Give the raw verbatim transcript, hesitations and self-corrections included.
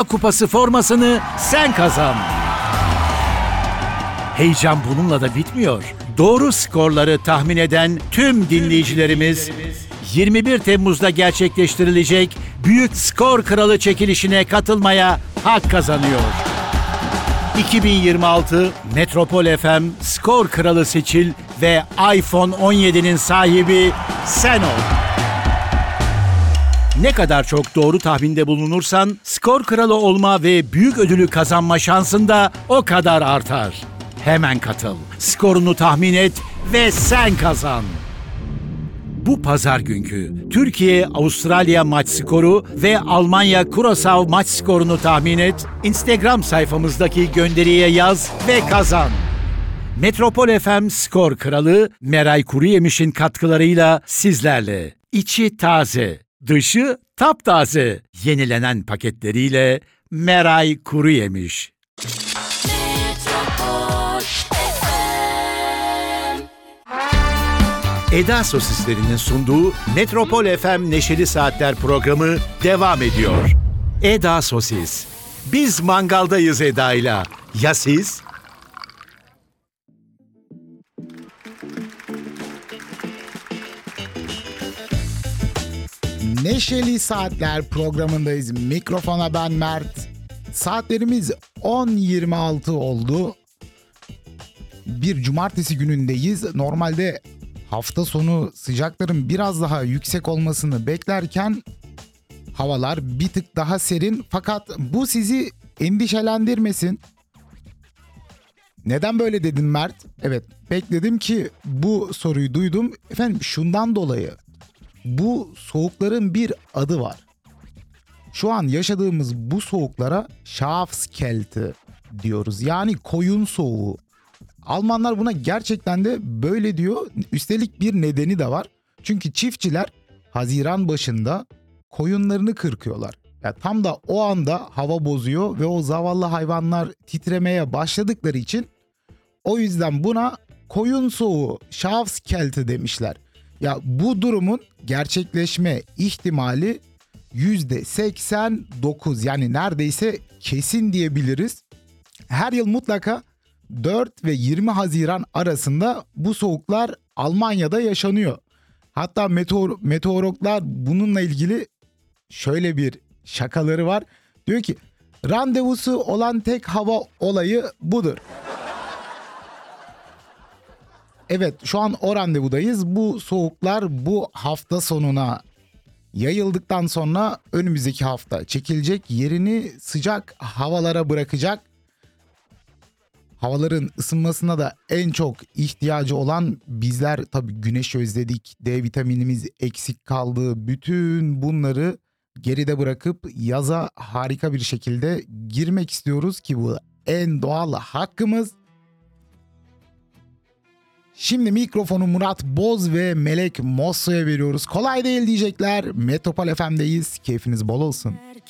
Kupası formasını sen kazan. Heyecan bununla da bitmiyor. Doğru skorları tahmin eden tüm dinleyicilerimiz yirmi bir Temmuz'da gerçekleştirilecek Büyük Skor Kralı çekilişine katılmaya hak kazanıyor. iki bin yirmi altı Metropol F M Skor Kralı seçil ve iPhone on yedinin sahibi sen ol. Ne kadar çok doğru tahminde bulunursan skor kralı olma ve büyük ödülü kazanma şansın da o kadar artar. Hemen katıl, skorunu tahmin et ve sen kazan. Bu pazar günkü Türkiye-Avustralya maç skoru ve Almanya-Curaçao maç skorunu tahmin et, Instagram sayfamızdaki gönderiye yaz ve kazan. Metropol F M Skor Kralı Meray Kuruyemiş'in katkılarıyla sizlerle. İçi taze, dışı taptaze, yenilenen paketleriyle Meray Kuruyemiş. Eda Sosislerinin sunduğu Metropol F M Neşeli Saatler programı devam ediyor. Eda Sosis. Biz mangaldayız Eda'yla. Ya siz? Neşeli Saatler programındayız. Mikrofona ben Mert. Saatlerimiz on yirmi altı oldu. Bir cumartesi günündeyiz. Normalde hafta sonu sıcakların biraz daha yüksek olmasını beklerken havalar bir tık daha serin. Fakat bu sizi endişelendirmesin. Neden böyle dedin Mert? Evet, bekledim ki bu soruyu duydum. Efendim şundan dolayı. Bu soğukların bir adı var. Şu an yaşadığımız bu soğuklara Schafskälte diyoruz. Yani koyun soğuğu. Almanlar buna gerçekten de böyle diyor. Üstelik bir nedeni de var. Çünkü çiftçiler Haziran başında koyunlarını kırkıyorlar. Ya tam da o anda hava bozuyor ve o zavallı hayvanlar titremeye başladıkları için o yüzden buna koyun soğuğu, Schafskälte demişler. Ya bu durumun gerçekleşme ihtimali yüzde seksen dokuz, yani neredeyse kesin diyebiliriz. Her yıl mutlaka dört ve yirmi Haziran arasında bu soğuklar Almanya'da yaşanıyor. Hatta meteor, meteorologlar bununla ilgili şöyle bir şakaları var. Diyor ki randevusu olan tek hava olayı budur. Evet, şu an o randevudayız. Bu soğuklar bu hafta sonuna yayıldıktan sonra önümüzdeki hafta çekilecek, yerini sıcak havalara bırakacak. Havaların ısınmasına da en çok ihtiyacı olan bizler tabii güneş özledik, D vitaminimiz eksik kaldı. Bütün bunları geride bırakıp yaza harika bir şekilde girmek istiyoruz ki bu en doğal hakkımız. Şimdi mikrofonu Murat Boz ve Melek Mosso'ya veriyoruz. Kolay değil diyecekler. Metropol F M'deyiz. Keyfiniz bol olsun.